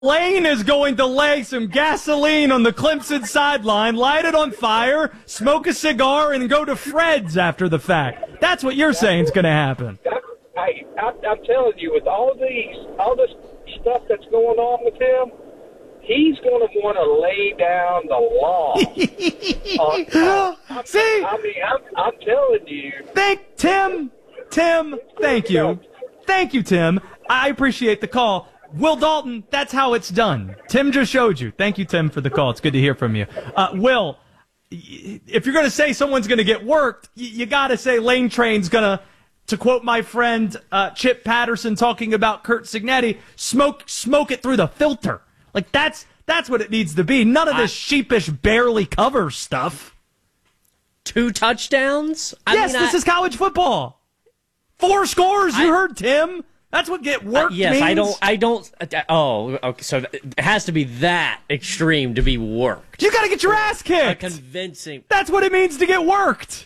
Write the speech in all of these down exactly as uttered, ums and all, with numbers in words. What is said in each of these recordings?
Lane is going to lay some gasoline on the Clemson sideline, light it on fire, smoke a cigar, and go to Fred's after the fact. That's what you're saying is going to happen. I, I, I'm telling you, with all these, all this stuff that's going on with him, he's going to want to lay down the law. uh, uh, See? I mean, I'm, I'm telling you. Thank Tim. Tim, thank you. Thank you, Tim. I appreciate the call. Will Dalton, that's how it's done. Tim just showed you. Thank you, Tim, for the call. It's good to hear from you. Uh, Will, if you're going to say someone's going to get worked, you, you got to say Lane Train's going to, to quote my friend uh, Chip Patterson talking about Curt Cignetti, smoke smoke it through the filter. Like, that's that's what it needs to be. None of this I, sheepish, barely cover stuff. Two touchdowns? I yes, mean, this I, is college football. Four scores, you I, heard, Tim. That's what get worked uh, yes, means. I don't, I don't, uh, oh, okay, so it has to be that extreme to be worked. You got to get your ass kicked. A convincing. That's what it means to get worked.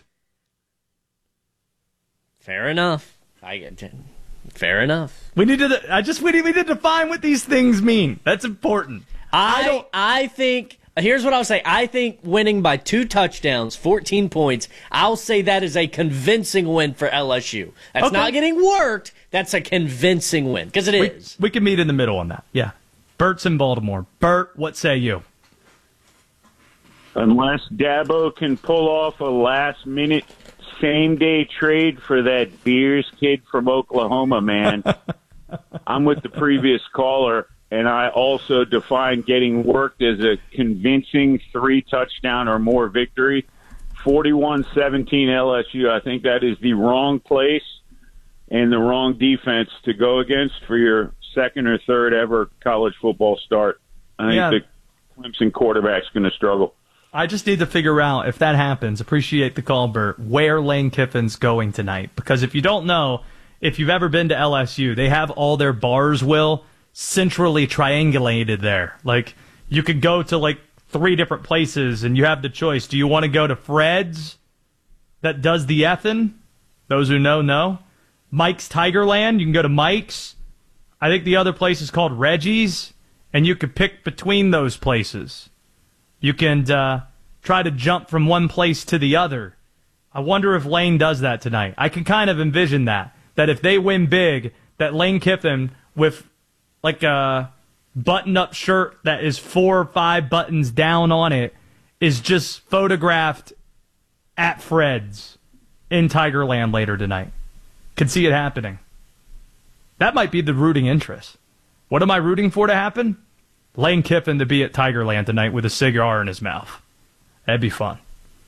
Fair enough. I get it. Fair enough. We need to, I just, we need, we need to define what these things mean. That's important. I, I don't, I think, here's what I'll say. I think winning by two touchdowns, fourteen points, I'll say that is a convincing win for L S U. That's okay. Not getting worked. That's a convincing win, because it we, is. We can meet in the middle on that. Yeah. Bert's in Baltimore. Bert, what say you? Unless Dabo can pull off a last-minute, same-day trade for that Beers kid from Oklahoma, man, I'm with the previous caller. And I also define getting worked as a convincing three-touchdown or more victory. forty-one seventeen L S U, I think that is the wrong place and the wrong defense to go against for your second or third ever college football start. I think yeah. the Clemson quarterback's going to struggle. I just need to figure out, if that happens, appreciate the call, Bert, where Lane Kiffin's going tonight. Because if you don't know, if you've ever been to L S U, they have all their bars, Will, centrally triangulated there. Like, you could go to like three different places and you have the choice. Do you want to go to Fred's that does the effing? Those who know, know. Mike's Tigerland, you can go to Mike's. I think the other place is called Reggie's, and you could pick between those places. You can uh, try to jump from one place to the other. I wonder if Lane does that tonight. I can kind of envision that, that if they win big, that Lane Kiffin with like a button-up shirt that is four or five buttons down on it is just photographed at Fred's in Tigerland later tonight. Could see it happening. That might be the rooting interest. What am I rooting for to happen? Lane Kiffin to be at Tigerland tonight with a cigar in his mouth. That'd be fun.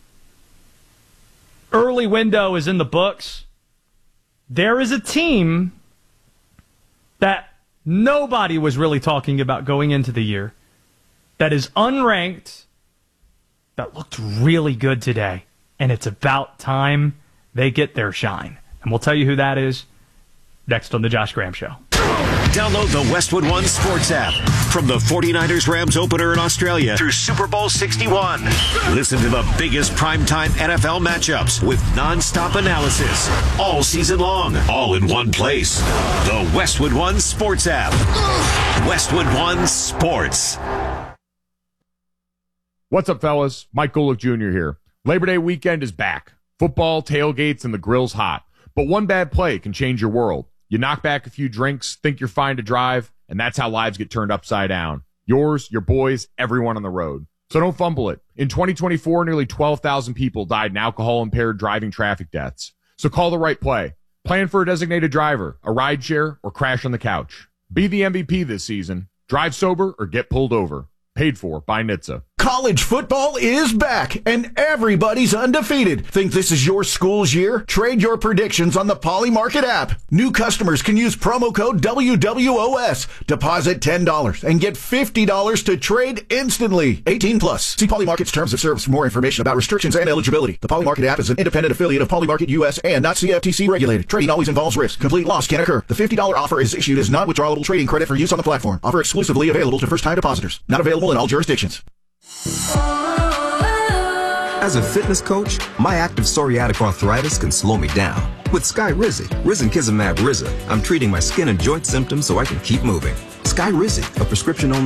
Early window is in the books. There is a team that nobody was really talking about going into the year that is unranked, that looked really good today, and it's about time they get their shine. And we'll tell you who that is next on the Josh Graham Show. Download the Westwood One Sports app from the forty-niners Rams opener in Australia through Super Bowl sixty-one. Listen to the biggest primetime N F L matchups with nonstop analysis all season long, all in one place. The Westwood One Sports app. Westwood One Sports. What's up, fellas? Mike Golick Junior here. Labor Day weekend is back. Football, tailgates, and the grill's hot. But one bad play can change your world. You knock back a few drinks, think you're fine to drive, and that's how lives get turned upside down. Yours, your boys, everyone on the road. So don't fumble it. In twenty twenty-four, nearly twelve thousand people died in alcohol-impaired driving traffic deaths. So call the right play. Plan for a designated driver, a rideshare, or crash on the couch. Be the M V P this season. Drive sober or get pulled over. Paid for by N H T S A. College football is back, and everybody's undefeated. Think this is your school's year? Trade your predictions on the Polymarket app. New customers can use promo code W W O S. Deposit ten dollars and get fifty dollars to trade instantly. eighteen plus. See Polymarket's terms of service for more information about restrictions and eligibility. The Polymarket app is an independent affiliate of Polymarket U S and not C F T C regulated. Trading always involves risk. Complete loss can occur. The fifty dollars offer is issued as non-withdrawable trading credit for use on the platform. Offer exclusively available to first-time depositors. Not available in all jurisdictions. As a fitness coach, my active psoriatic arthritis can slow me down. With Skyrizi, Risankizumab Riza, I'm treating my skin and joint symptoms so I can keep moving. Skyrizi, a prescription-only